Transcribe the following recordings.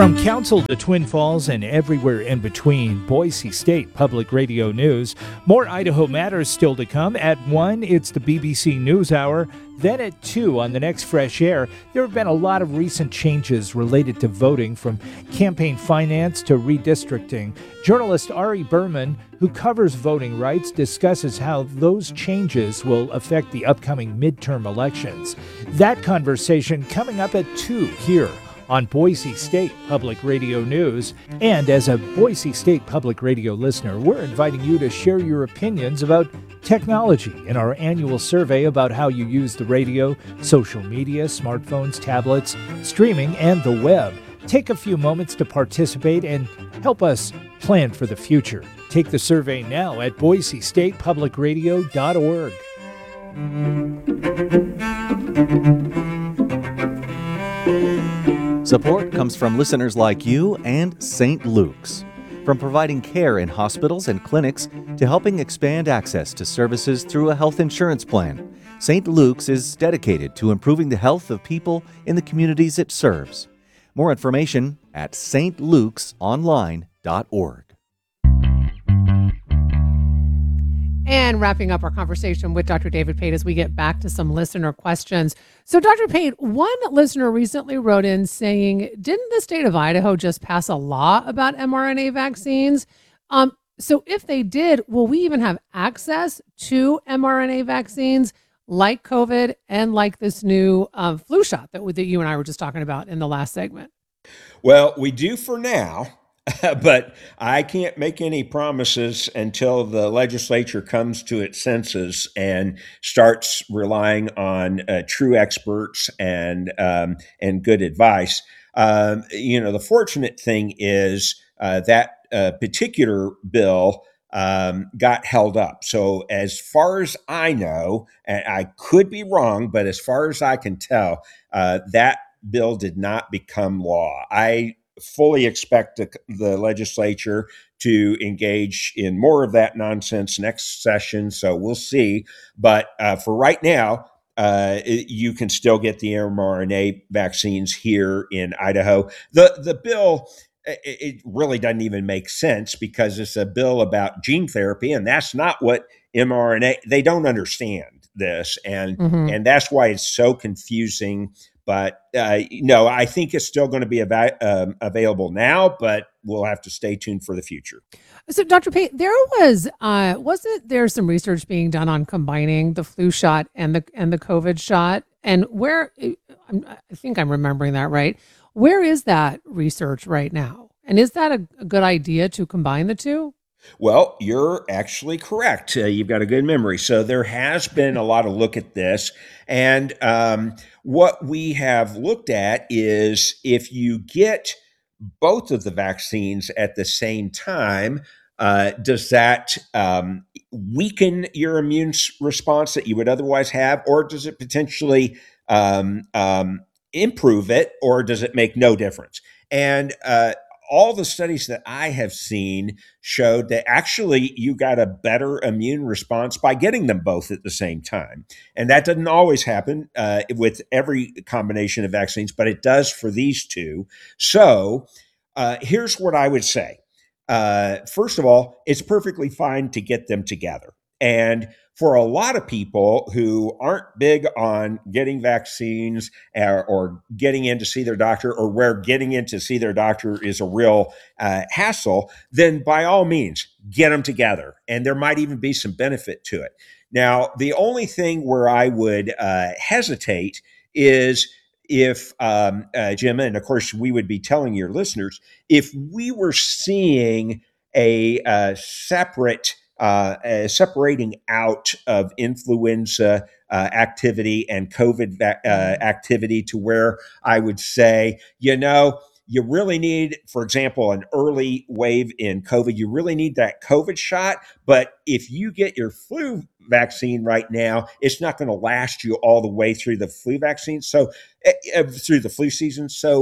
From Council to Twin Falls and everywhere in between, Boise State Public Radio News. More Idaho Matters still to come. At 1, it's the BBC NewsHour. Then at 2 on the next Fresh Air, there have been a lot of recent changes related to voting, from campaign finance to redistricting. Journalist Ari Berman, who covers voting rights, discusses how those changes will affect the upcoming midterm elections. That conversation coming up at 2 here on Boise State Public Radio News. And as a Boise State Public Radio listener, we're inviting you to share your opinions about technology in our annual survey about how you use the radio, social media, smartphones, tablets, streaming, and the web. Take a few moments to participate and help us plan for the future. Take the survey now at boisestatepublicradio.org. Support comes from listeners like you and St. Luke's. From providing care in hospitals and clinics to helping expand access to services through a health insurance plan, St. Luke's is dedicated to improving the health of people in the communities it serves. More information at stlukesonline.org. And wrapping up our conversation with Dr. David Pate as we get back to some listener questions. So, Dr. Pate, one listener recently wrote in saying, didn't the state of Idaho just pass a law about mRNA vaccines? So if they did, will we even have access to mRNA vaccines like COVID and like this new flu shot that you and I were just talking about in the last segment? Well, we do for now. But I can't make any promises until the legislature comes to its senses and starts relying on true experts and good advice. The fortunate thing is that particular bill got held up. So as far as I know, and I could be wrong, but as far as I can tell, that bill did not become law. I fully expect the legislature to engage in more of that nonsense next session, so we'll see. But for right now, you can still get the mRNA vaccines here in Idaho. The bill, it really doesn't even make sense because it's a bill about gene therapy, and that's not what mRNA. They don't understand this, and that's why it's so confusing. But no, I think it's still going to be available now, but we'll have to stay tuned for the future. So, Dr. Pate, there wasn't there some research being done on combining the flu shot and the COVID shot? And where, I think I'm remembering that right. Where is that research right now? And is that a good idea to combine the two? Well, you're actually correct. You've got a good memory. So there has been a lot of look at this. And what we have looked at is if you get both of the vaccines at the same time, does that weaken your immune response that you would otherwise have, or does it potentially improve it, or does it make no difference? And all the studies that I have seen showed that actually you got a better immune response by getting them both at the same time. And that doesn't always happen with every combination of vaccines, but it does for these two. So here's what I would say. First of all, it's perfectly fine to get them together. And for a lot of people who aren't big on getting vaccines or getting in to see their doctor, or where getting in to see their doctor is a real hassle, then by all means, get them together. And there might even be some benefit to it. Now, the only thing where I would hesitate is if, Jim, and of course we would be telling your listeners, if we were seeing a separate separating out of influenza activity and COVID activity, to where I would say, you really need, for example, an early wave in COVID, you really need that COVID shot. But if you get your flu vaccine right now, it's not going to last you all the way through the flu vaccine. So through the flu season. So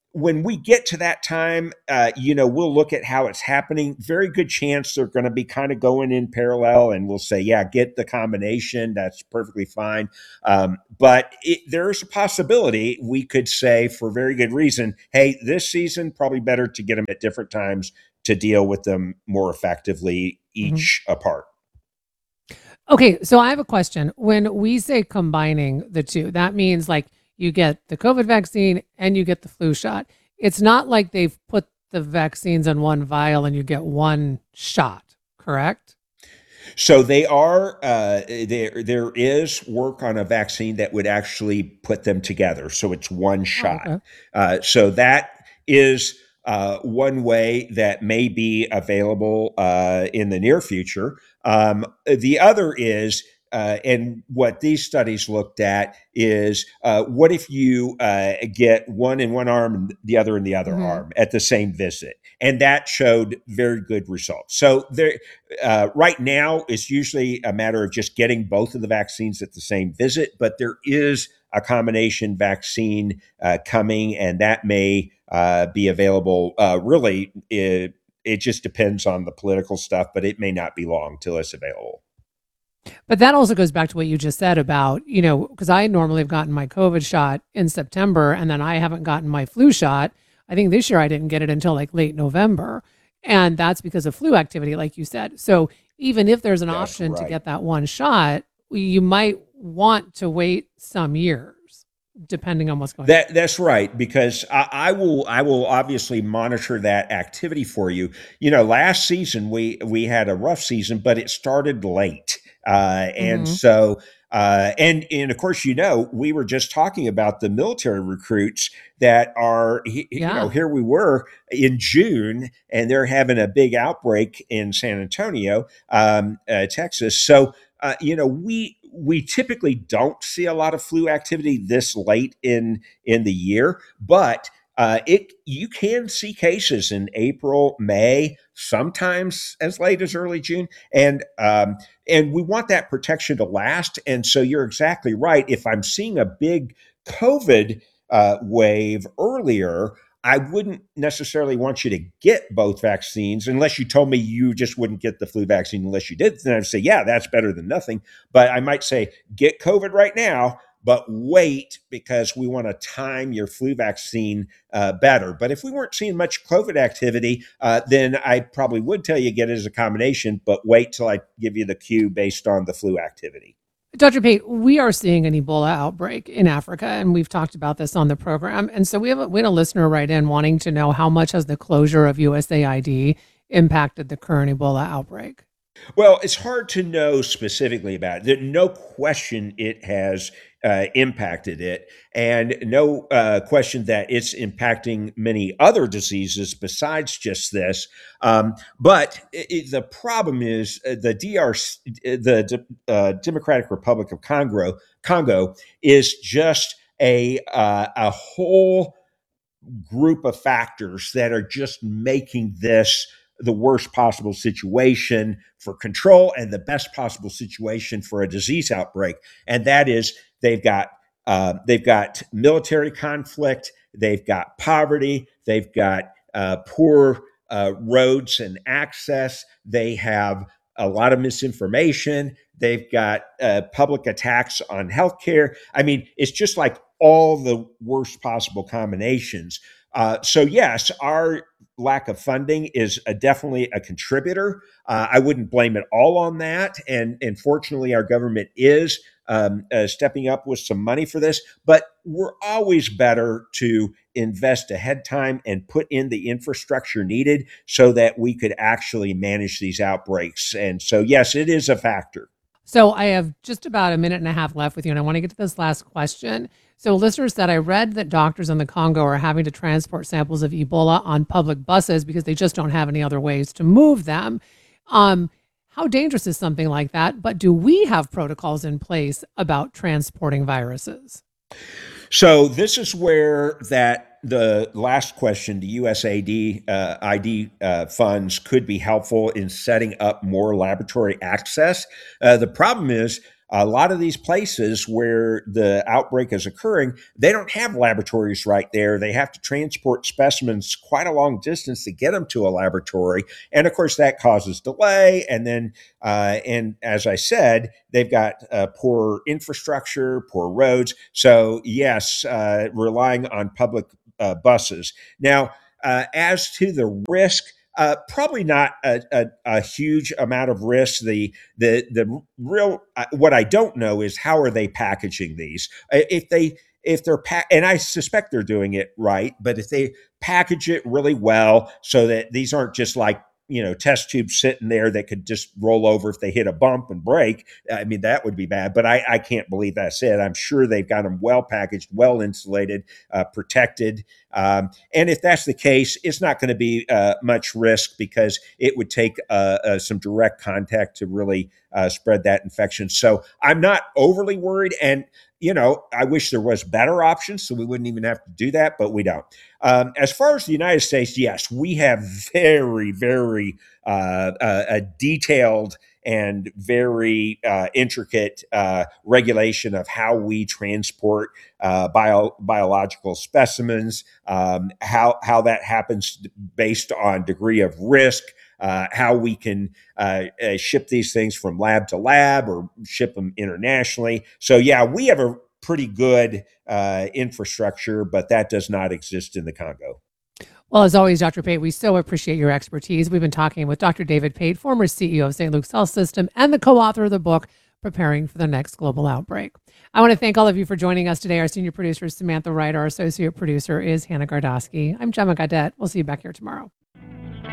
when we get to that time, we'll look at how it's happening. Very good chance they're going to be kind of going in parallel, and we'll say, yeah, get the combination. That's perfectly fine. But there's a possibility we could say, for very good reason, hey, this season, probably better to get them at different times to deal with them more effectively, Mhm. each apart. Okay, so I have a question. When we say combining the two, that means like you get the COVID vaccine and you get the flu shot. It's not like they've put the vaccines in one vial and you get one shot, correct? So they are there. There is work on a vaccine that would actually put them together, so it's one Oh, shot. okay. So that is one way that may be available in the near future. The other is. And what these studies looked at is what if you get one in one arm and the other in the other Hmm. arm at the same visit? And that showed very good results. So there, right now, it's usually a matter of just getting both of the vaccines at the same visit, but there is a combination vaccine coming, and that may be available. It just depends on the political stuff, but it may not be long till it's available. But that also goes back to what you just said about, because I normally have gotten my COVID shot in September and then I haven't gotten my flu shot. I think this year I didn't get it until like late November. And that's because of flu activity, like you said. So even if there's an That's option to right. get that one shot, you might want to wait some years, depending on what's going on. That's right, because I will obviously monitor that activity for you. Last season we had a rough season, but it started late, and Hmm. so and of course, we were just talking about the military recruits that are Yeah. here we were in June, and they're having a big outbreak in San Antonio, Texas. So we typically don't see a lot of flu activity this late in the year, but it you can see cases in April, May, sometimes as late as early June, and we want that protection to last. And so you're exactly right. If I'm seeing a big COVID wave earlier, I wouldn't necessarily want you to get both vaccines unless you told me you just wouldn't get the flu vaccine unless you did. Then I'd say, yeah, that's better than nothing. But I might say, get COVID right now, but wait because we want to time your flu vaccine better. But if we weren't seeing much COVID activity, then I probably would tell you get it as a combination, but wait till I give you the cue based on the flu activity. Dr. Pate, we are seeing an Ebola outbreak in Africa, and we've talked about this on the program. And so we had a listener write in wanting to know how much has the closure of USAID impacted the current Ebola outbreak. Well, it's hard to know specifically about it. There's no question it has impacted it, and no question that it's impacting many other diseases besides just this. But the problem is the DRC, the Democratic Republic of Congo is just a whole group of factors that are just making this the worst possible situation for control and the best possible situation for a disease outbreak. And that is they've got military conflict, they've got poverty, they've got poor roads and access, they have a lot of misinformation, they've got public attacks on healthcare. I mean, it's just like all the worst possible combinations. So yes, our lack of funding is definitely a contributor. I wouldn't blame it all on that, and fortunately, our government is stepping up with some money for this. But we're always better to invest ahead time and put in the infrastructure needed so that we could actually manage these outbreaks. And so, yes, it is a factor. So I have just about a minute and a half left with you, and I want to get to this last question. So listeners said, I read that doctors in the Congo are having to transport samples of Ebola on public buses because they just don't have any other ways to move them. How dangerous is something like that? But do we have protocols in place about transporting viruses? So this is where that the last question, the USAID ID funds could be helpful in setting up more laboratory access. The problem is a lot of these places where the outbreak is occurring, they don't have laboratories right there. They have to transport specimens quite a long distance to get them to a laboratory. And of course, that causes delay. And then, and as I said, they've got poor infrastructure, poor roads. So, yes, relying on public buses. Now, as to the risk, probably not a huge amount of risk. The real what I don't know is how are they packaging these. If they're and I suspect they're doing it right, but if they package it really well so that these aren't just like test tubes sitting there that could just roll over if they hit a bump and break. I mean, that would be bad, but I can't believe that's it. I'm sure they've got them well packaged, well insulated, protected. And if that's the case, it's not going to be much risk because it would take some direct contact to really spread that infection. So I'm not overly worried. And I wish there was better options so we wouldn't even have to do that, but we don't. As far as the United States, yes, we have very, very detailed and very intricate regulation of how we transport biological specimens, how that happens based on degree of risk, how we can ship these things from lab to lab or ship them internationally. So, yeah, we have a pretty good infrastructure, but that does not exist in the Congo. Well, as always, Dr. Pate, we so appreciate your expertise. We've been talking with Dr. David Pate, former CEO of St. Luke's Health System and the co-author of the book, Preparing for the Next Global Outbreak. I want to thank all of you for joining us today. Our senior producer is Samantha Wright. Our associate producer is Hannah Gardosky. I'm Gemma Gadet. We'll see you back here tomorrow.